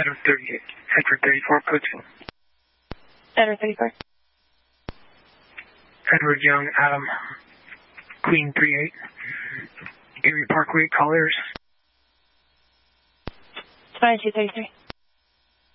Edward 38. Edward 34, code 2. Edward 34. Edward Young, Adam, Queen 38. Erie Parkway, callers. 2233.